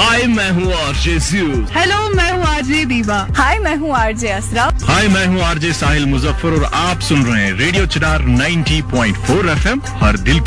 हाय मैं हूँ RJ Zeus. Hello मैं हूँ आरजे दीवा। हाय मैं हूँ आरजे असरा। हाय मैं हूँ आरजे साहिल मुजफ्फर और आप सुन रहे हैं रेडियो चिनार 90.4 FM, हर दिल